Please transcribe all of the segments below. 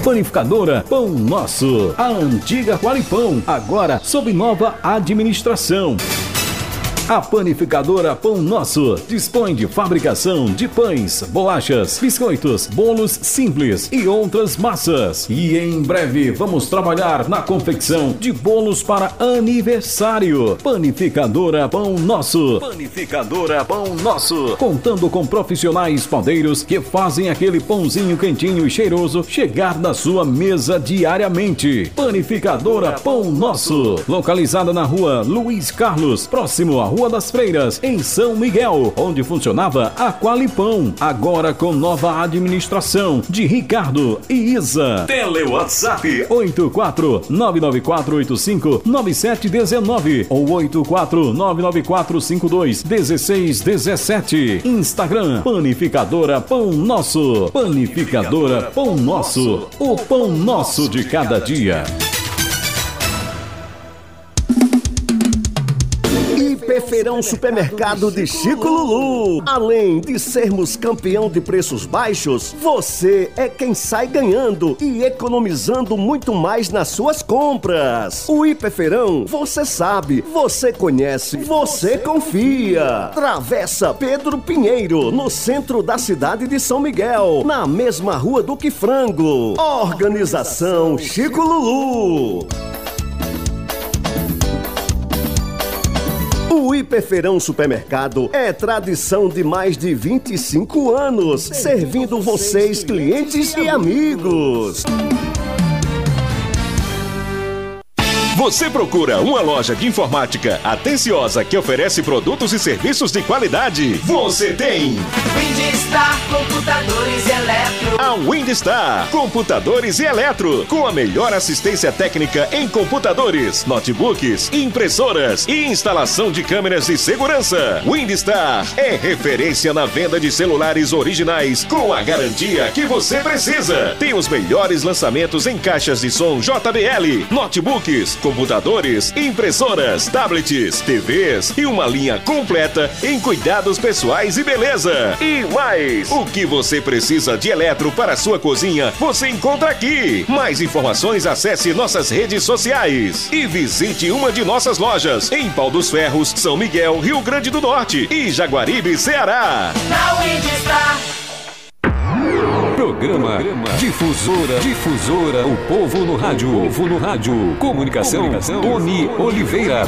Panificadora Pão Nosso, a antiga Qualipão, agora sob nova administração. A Panificadora Pão Nosso dispõe de fabricação de pães, bolachas, biscoitos, bolos simples e outras massas. E em breve vamos trabalhar na confecção de bolos para aniversário. Panificadora Pão Nosso. Panificadora Pão Nosso. Contando com profissionais padeiros que fazem aquele pãozinho quentinho e cheiroso chegar na sua mesa diariamente. Panificadora Pão Nosso. Localizada na rua Luiz Carlos, próximo à Rua das Freiras, em São Miguel, onde funcionava a Qualipão, agora com nova administração de Ricardo e Isa. Tele WhatsApp 84994859719 ou 84994521617. Instagram Panificadora Pão Nosso. Panificadora Pão Nosso, o pão nosso de cada dia. Feirão Supermercado de Chico Lulu. Além de sermos campeão de preços baixos, você é quem sai ganhando e economizando muito mais nas suas compras. O Hiperfeirão, você sabe, você conhece, você confia. Travessa Pedro Pinheiro, no centro da cidade de São Miguel, na mesma rua do que Frango. Organização Chico Lulu. O Hiperfeirão Supermercado é tradição de mais de 25 anos, servindo vocês, clientes e amigos. Você procura uma loja de informática atenciosa que oferece produtos e serviços de qualidade? Você tem! Windstar Computadores e Eletro. A Windstar Computadores e Eletro, com a melhor assistência técnica em computadores, notebooks, impressoras e instalação de câmeras de segurança. Windstar é referência na venda de celulares originais com a garantia que você precisa. Tem os melhores lançamentos em caixas de som JBL, notebooks, computadores, impressoras, tablets, TVs e uma linha completa em cuidados pessoais e beleza. E mais, o que você precisa de eletro para sua cozinha, você encontra aqui. Mais informações, acesse nossas redes sociais e visite uma de nossas lojas em Pau dos Ferros, São Miguel, Rio Grande do Norte e Jaguaribe, Ceará. Na Windstar. Programa Difusora, o povo no rádio. Comunicação, Tony Oliveira.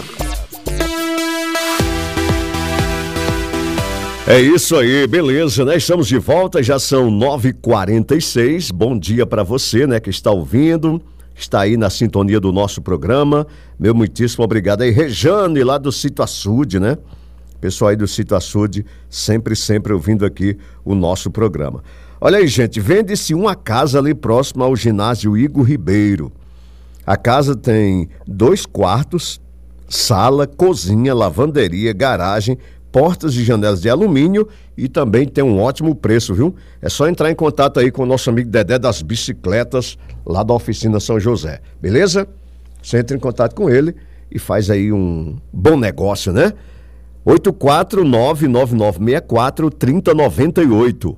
É isso aí, beleza, né? Estamos de volta, já são 9h46. Bom dia para você, né, que está ouvindo, está aí na sintonia do nosso programa. Meu muitíssimo obrigado aí, Rejane, lá do Sítio Açude, né? Pessoal aí do Sítio Açude, sempre ouvindo aqui o nosso programa. Olha aí, gente, vende-se uma casa ali próximo ao ginásio Igor Ribeiro. A casa tem 2 quartos, sala, cozinha, lavanderia, garagem, portas e janelas de alumínio e também tem um ótimo preço, viu? É só entrar em contato aí com o nosso amigo Dedé das Bicicletas, lá da oficina São José, beleza? Você entra em contato com ele e faz aí um bom negócio, né? 849-9964-3098.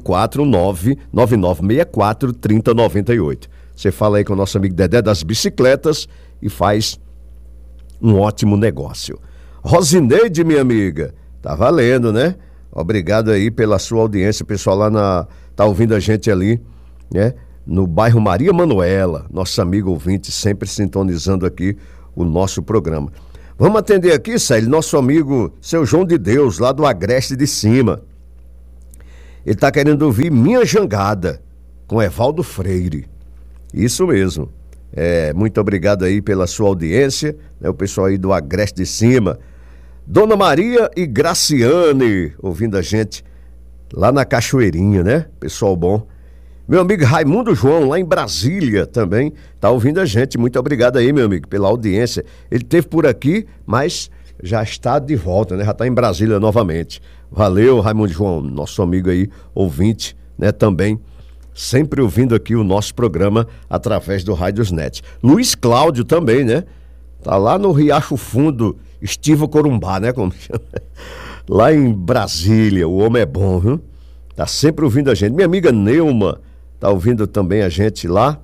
849-9964-3098. Você fala aí com o nosso amigo Dedé das Bicicletas e faz um ótimo negócio. Rosineide, minha amiga, tá valendo, né? Obrigado aí pela sua audiência, o pessoal lá tá ouvindo a gente ali, né? No bairro Maria Manuela, nosso amigo ouvinte, sempre sintonizando aqui o nosso programa. Vamos atender aqui, Célio, nosso amigo, seu João de Deus, lá do Agreste de Cima. Ele está querendo ouvir Minha Jangada, com Evaldo Freire. Isso mesmo. Muito obrigado aí pela sua audiência, né, o pessoal aí do Agreste de Cima. Dona Maria e Graciane, ouvindo a gente lá na Cachoeirinha, né? Pessoal bom. Meu amigo Raimundo João, lá em Brasília também, tá ouvindo a gente. Muito obrigado aí, meu amigo, pela audiência. Ele esteve por aqui, mas já está de volta, né? Já está em Brasília novamente. Valeu, Raimundo João, nosso amigo aí, ouvinte, né? Também, sempre ouvindo aqui o nosso programa através do Rádiosnet. Luiz Cláudio também, né? Tá lá no Riacho Fundo, Estiva Corumbá, né? Como chama? Lá em Brasília, o homem é bom, viu? Tá sempre ouvindo a gente. Minha amiga Neuma tá ouvindo também a gente lá.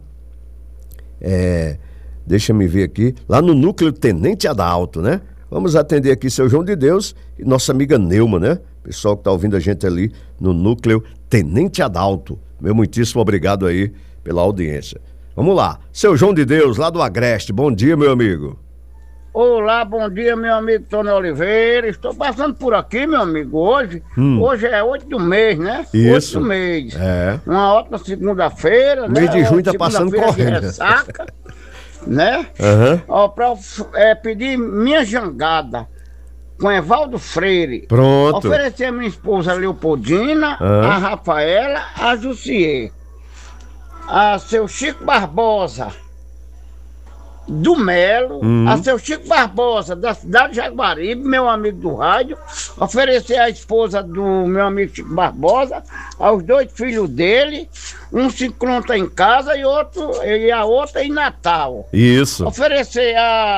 Deixa me ver aqui, lá no núcleo Tenente Adalto, né? Vamos atender aqui seu João de Deus e nossa amiga Neuma, né? Pessoal que tá ouvindo a gente ali no núcleo Tenente Adalto. Meu muitíssimo obrigado aí pela audiência. Vamos lá, seu João de Deus, lá do Agreste. Bom dia, meu amigo. Olá, bom dia, meu amigo Tony Oliveira. Estou passando por aqui, meu amigo, hoje. Hoje é 8 do mês, né? Isso. 8 do mês. Uma ótima segunda-feira, né? Mês de junho tá passando correndo. Ressaca, né? Para pedir minha jangada com Evaldo Freire. Pronto. Oferecer a minha esposa Leopoldina, a Rafaela, a Jussier, a seu Chico Barbosa do Melo, a seu Chico Barbosa da cidade de Jaguaribe, meu amigo do rádio. Oferecer a esposa do meu amigo Chico Barbosa, aos 2 filhos dele. Um se encontra em casa e a outra em Natal. Isso. Oferecer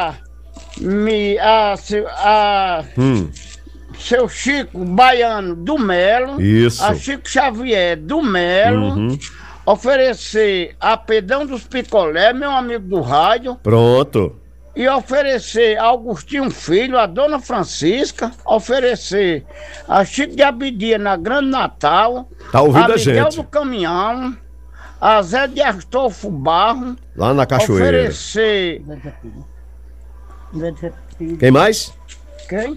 seu Chico Baiano do Melo. Isso. A Chico Xavier do Melo. Oferecer a Pedão dos Picolé, meu amigo do rádio. Pronto. E oferecer a Augustinho Filho, a Dona Francisca. Oferecer a Chico de Abidia na Grande Natal. Tá ouvindo a Miguel gente. do Caminhão. A Zé de Astolfo Barro. Lá na Cachoeira. Oferecer... Quem mais? Quem?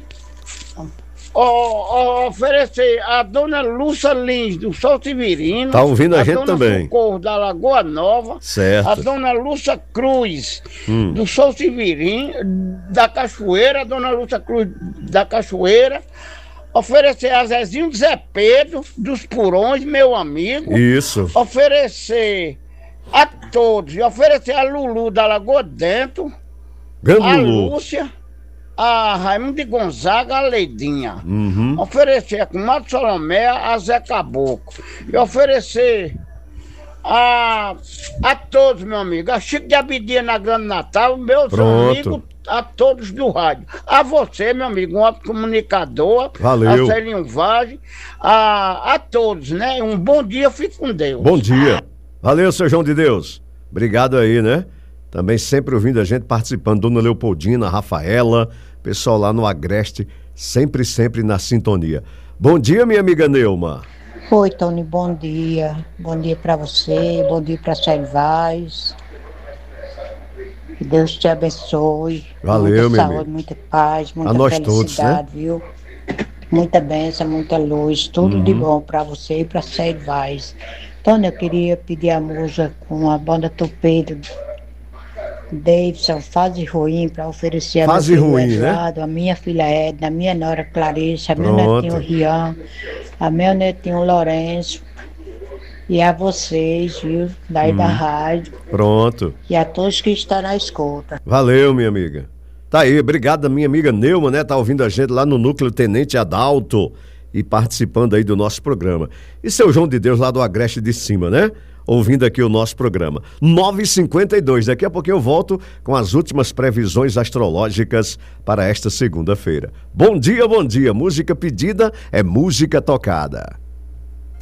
Oferecer a Dona Lúcia Lins do Sol Severino. Tá ouvindo a gente também. A Dona Socorro da Lagoa Nova. Certo. A Dona Lúcia Cruz do Sol Severino, da Cachoeira. A Dona Lúcia Cruz da Cachoeira. Oferecer a Zezinho Zé Pedro dos Purões, meu amigo. Isso. Oferecer a todos. E oferecer a Lulu da Lagoa Dentro. Grande a Lulu. Lúcia, a Raimundo de Gonzaga, a Leidinha. Oferecer a Comadre Solomé, a Zé Caboclo. E oferecer a todos, meu amigo. A Chico de Abidia na Grande Natal, meus amigos, a todos do rádio. A você, meu amigo, um ótimo comunicador. Valeu. A Celinho Vaz, a todos, né? Um bom dia, fique com Deus. Bom dia. Valeu, seu João de Deus. Obrigado aí, né? Também sempre ouvindo a gente, participando, Dona Leopoldina, Rafaela, pessoal lá no Agreste, sempre na sintonia. Bom dia, minha amiga Neuma. Oi, Tony, bom dia. Bom dia para você, bom dia para Célio Vaz. Que Deus te abençoe. Valeu, muita saúde, amigo. muita paz, muita a nós felicidade, todos, né? viu? Muita bênção, muita luz, tudo de bom para você e para Célio Vaz. Tony, eu queria pedir a música com a banda Torpedo. Davidson, Fase Ruim, para oferecer a Fase meu filho Ruim, Eduardo, né? A minha filha Edna, a minha nora Clarice, a meu Pronto. netinho Rian, a meu netinho Lourenço, e a vocês, viu, daí da rádio, Pronto. e a todos que estão na escuta. Valeu, minha amiga. Tá aí, obrigado, minha amiga Neuma, né? Tá ouvindo a gente lá no Núcleo Tenente Adalto e participando aí do nosso programa. E seu João de Deus lá do Agreste de Cima, né? Ouvindo aqui o nosso programa. 9h52, daqui a pouquinho eu volto com as últimas previsões astrológicas para esta segunda-feira. Bom dia, música pedida é música tocada.